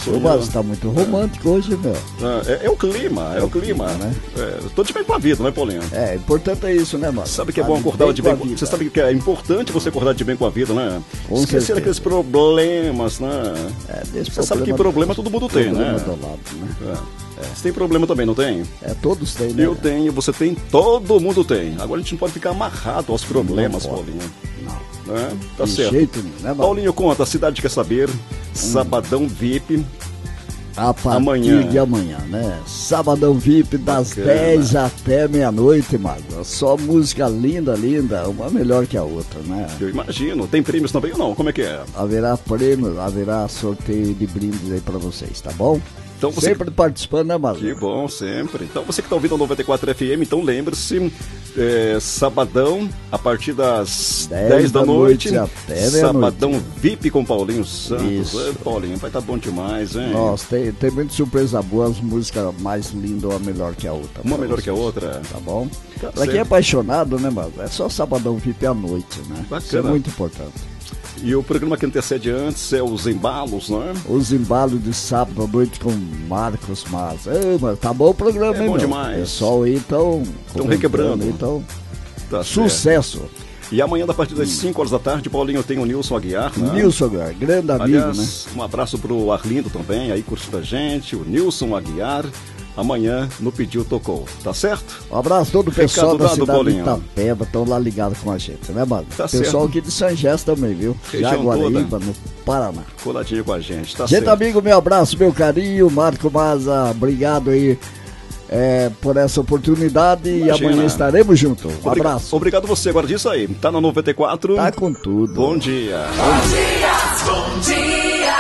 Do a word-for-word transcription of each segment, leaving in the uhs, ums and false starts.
sonhando. Mas tá muito romântico hoje, meu. É, é o clima, é, é o clima, clima, né? É, tô de bem com a vida, né, Paulinho? É, importante é isso, né, mano? Sabe que é bom acordar de bem com a vida. Você sabe que é importante você acordar de bem com a vida, né? Com Esquecer certeza. aqueles problemas, né? É, você problema, sabe que problema todo mundo tem, né? Do lado, né? É. É. Você tem problema também, não tem? É, todos têm, né? Eu tenho, você tem, todo mundo tem. Agora a gente não pode ficar amarrado aos problemas, Paulinho. Não. É, tá de certo. jeito nenhum, né, mano? Paulinho, conta, a cidade quer saber, hum. Sabadão V I P. A partir amanhã. de amanhã, né? Sabadão V I P das Bacana. dez até meia-noite, mano. Só música linda, linda, uma melhor que a outra, né? Eu imagino. Tem prêmios também ou não? Como é que é? Haverá prêmio, haverá sorteio de brindes aí pra vocês, tá bom? Então você... Sempre participando, né, Marlon? Que bom, sempre. Então você que está ouvindo a noventa e quatro F M, então lembre-se, é, sabadão, a partir das dez da noite, noite até sabadão noite. V I P com Paulinho Santos. Isso. É, Paulinho, vai estar tá bom demais, hein? Nossa, tem, tem muita surpresa boa, as músicas mais lindas, uma melhor que a outra. Uma melhor vocês, que a outra. Tá bom? Tá pra quem é apaixonado, né, mano? É só sabadão V I P à noite, né? Bacana. Isso é muito importante. E o programa que antecede antes é os embalos, não é? Os embalos de sábado à noite com Marcos Mas. Ei, mas tá bom o programa, é hein, bom meu? demais. Pessoal aí tão... Estão requebrando. Então, tá sucesso. Certo. E amanhã, a partir das cinco horas da tarde, Paulinho, tem o Nilson Aguiar, né? Nilson Aguiar, grande amigo, Aliás, né? Um abraço pro Arlindo também, aí curtindo a gente, o Nilson Aguiar. Amanhã no Pediu Tocou, tá certo? Um abraço a todo o pessoal Recado da dado, cidade Paulinho. de Itapeva, estão lá ligados com a gente, né, mano? Tá pessoal certo. aqui de Sangés também, viu? Região Jaguaribe, no Paraná. Coladinho com a gente, tá gente, certo. amigo, meu abraço, meu carinho, Marco Maza, obrigado aí é, por essa oportunidade. Imagina. E amanhã estaremos juntos. Um Obriga- abraço. Obrigado você, agora disso aí. Tá na noventa e quatro. Tá com tudo. Bom dia. Bom dia, bom dia.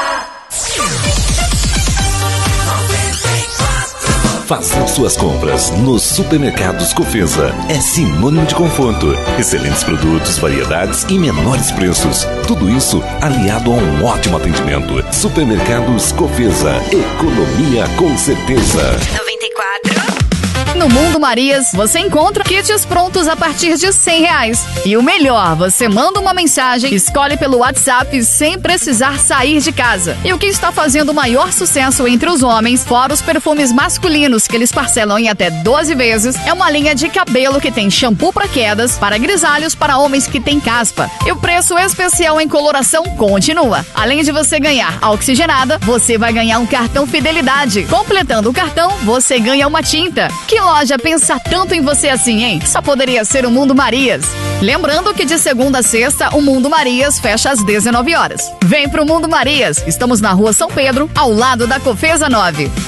Fazer suas compras nos supermercados Cofesa é sinônimo de conforto, excelentes produtos, variedades e menores preços. Tudo isso aliado a um ótimo atendimento. Supermercados Cofesa, economia com certeza. noventa e quatro. No Mundo Marias, você encontra kits prontos a partir de cem reais. E o melhor, você manda uma mensagem, escolhe pelo WhatsApp sem precisar sair de casa. E o que está fazendo o maior sucesso entre os homens, fora os perfumes masculinos que eles parcelam em até doze vezes, é uma linha de cabelo que tem shampoo para quedas, para grisalhos, para homens que têm caspa. E o preço especial em coloração continua. Além de você ganhar a oxigenada, você vai ganhar um cartão fidelidade. Completando o cartão, você ganha uma tinta. Que loja pensa tanto em você assim, hein? Só poderia ser o Mundo Marias. Lembrando que de segunda a sexta, o Mundo Marias fecha às dezenove horas. Vem pro Mundo Marias. Estamos na Rua São Pedro, ao lado da Cofesa nove.